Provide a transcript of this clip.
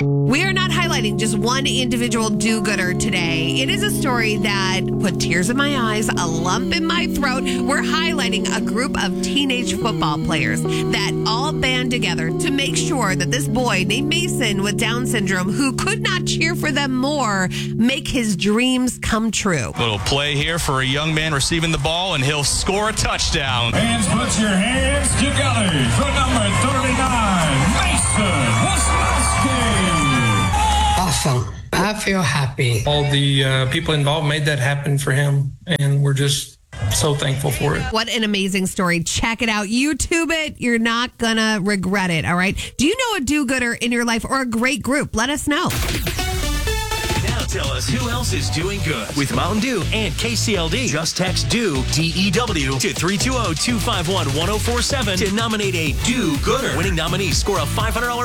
We are not highlighting just one individual do-gooder today. It is a story that put tears in my eyes, a lump in my throat. We're highlighting a group of teenage football players that all band together to make sure that this boy named Mason with Down syndrome, who could not cheer for them more, make his dreams come true. Little play here for a young man receiving the ball, and he'll score a touchdown. Fans, put your hands together for number 39, Mason Wisniewski. Awesome. I feel happy. All the people involved made that happen for him, and we're just so thankful for it. What an amazing story. Check it out. YouTube it. You're not going to regret it, all right? Do you know a do-gooder in your life or a great group? Let us know. Now tell us who else is doing good. With Mountain Dew and KCLD, just text DEW, D-E-W, to 320-251-1047 to nominate a do-gooder. Winning nominees score a $500